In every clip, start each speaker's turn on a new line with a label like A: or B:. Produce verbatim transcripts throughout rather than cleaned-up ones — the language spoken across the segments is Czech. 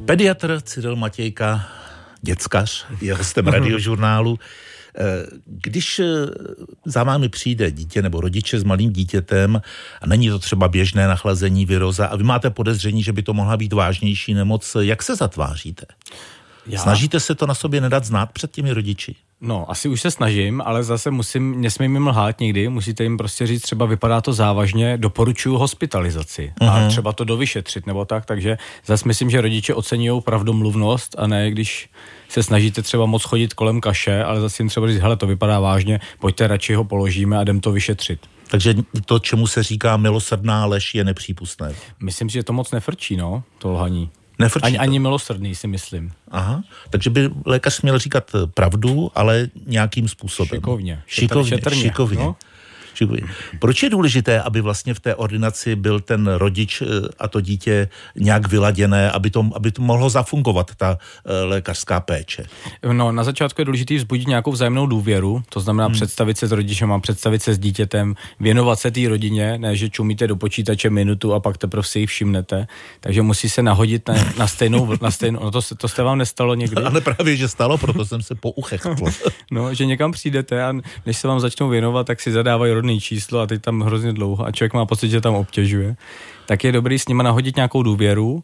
A: Pediatr Cyril Matějka, děckař, je hostem Radiožurnálu. Když za vámi přijde dítě nebo rodiče s malým dítětem a není to třeba běžné nachlazení viróza a vy máte podezření, že by to mohla být vážnější nemoc, jak se zatváříte? Já? Snažíte se to na sobě nedat znát před těmi rodiči?
B: No, asi už se snažím, ale zase musím, nesmím jim lhát nikdy, musíte jim prostě říct, třeba vypadá to závažně, doporučuju hospitalizaci uh-huh. a třeba to dovyšetřit nebo tak, takže zase myslím, že rodiče oceňují pravdomluvnost a ne, když se snažíte třeba moc chodit kolem kaše, ale zase jim třeba říct, hele, to vypadá vážně, pojďte radši ho položíme a jdem to vyšetřit.
A: Takže to, čemu se říká milosrdná lež, je nepřípustné.
B: Myslím si, že to moc nefrčí, no, to lhaní.
A: Ani,
B: ani milosrdný, si myslím.
A: Aha, takže by lékař měl říkat pravdu, ale nějakým způsobem.
B: Šikovně.
A: Šikovně,
B: šetrně,
A: šikovně. No? šikovně. Proč je důležité, aby vlastně v té ordinaci byl ten rodič a to dítě nějak vyladěné, aby to, aby to mohlo zafungovat, ta lékařská péče?
B: No, na začátku je důležité vzbudit nějakou vzájemnou důvěru, to znamená hmm. představit se s rodičem a představit se s dítětem, věnovat se té rodině, ne, že čumíte do počítače minutu a pak teprve si ji všimnete, takže musí se nahodit na, na stejnou, na stejnou, no to, to jste vám nestalo někdy?
A: Ale právě, že stalo, proto jsem se pouchechtl.
B: No, že někam přijdete a než se vám začnou věnovat, tak si zadávají rodný číslo a teď tam hrozně dlouho a člověk má pocit, že tam obtěžuje. Tak je dobrý s nima nahodit nějakou důvěru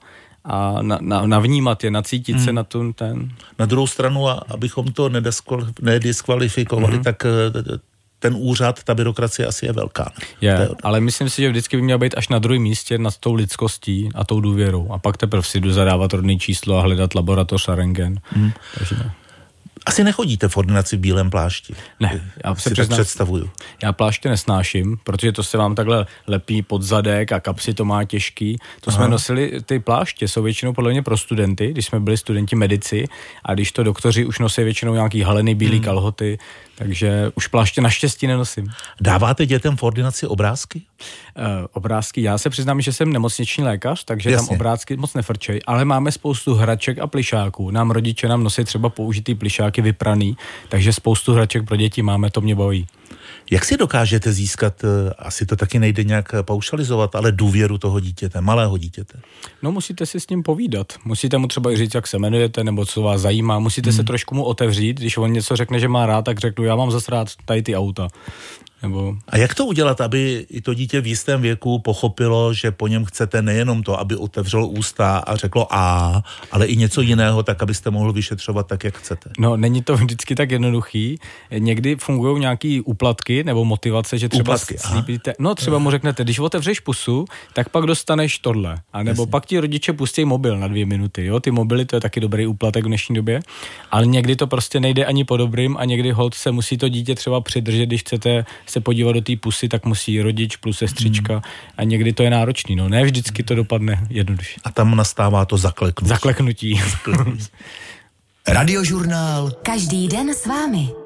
B: a na, na, navnímat je, nacítit hmm. se na tu, ten...
A: Na druhou stranu, a abychom to nediskvalifikovali, hmm. tak ten úřad, ta byrokracie asi je velká.
B: Je, je, ale myslím si, že vždycky by měla být až na druhém místě nad tou lidskostí a tou důvěrou. A pak teprve si jdu zadávat rodný číslo a hledat laboratoř a rentgen. Hmm. Takže ne.
A: Asi nechodíte v ordinaci v bílém plášti.
B: Ne, já
A: si tak představuju.
B: Já pláště nesnáším, protože to se vám takhle lepí pod zadek a kapsy to má těžký. To Aha. jsme nosili, ty pláště jsou většinou podle mě pro studenty, když jsme byli studenti medici a když to doktoři už nosí většinou nějaký halený bílý hmm. kalhoty, takže už pláště naštěstí nenosím.
A: Dáváte dětem v ordinaci obrázky?
B: Uh, obrázky, já se přiznám, že jsem nemocniční lékař, takže
A: Jasně.
B: tam obrázky moc nefrčej, ale máme spoustu hraček a plišáků. Nám rodiče nám nosí třeba použitý plišáky vypraný, takže spoustu hraček pro děti máme, to mě baví.
A: Jak si dokážete získat, asi to taky nejde nějak paušalizovat, ale důvěru toho dítěte, malého dítěte?
B: No musíte si s ním povídat. Musíte mu třeba i říct, jak se jmenujete, nebo co vás zajímá. Musíte hmm. se trošku mu otevřít. Když on něco řekne, že má rád, tak řeknu, já mám zase rád tady ty auta. Nebo...
A: A jak to udělat, aby i to dítě v jistém věku pochopilo, že po něm chcete nejenom to, aby otevřelo ústa a řeklo a, ale i něco jiného, tak abyste mohl vyšetřovat tak, jak chcete?
B: No, není to vždycky tak jednoduchý. Někdy fungují nějaký úplatky nebo motivace, že třeba
A: úplatky,
B: slíbíte. No, třeba mu řeknete, když otevřeš pusu, tak pak dostaneš tohle. A nebo Jasně. pak ti rodiče pustí mobil na dvě minuty. Jo? Ty mobily, to je taky dobrý úplatek v dnešní době. Ale někdy to prostě nejde ani po dobrým a někdy holt se musí to dítě třeba přidržet, když chcete se podívat do té pusy, tak musí rodič plus sestřička hmm. a někdy to je náročný. No, ne vždycky to dopadne jednoduše.
A: A tam nastává to zakleknutí.
B: Zakleknutí.
C: Radiožurnál.
D: Každý den s vámi.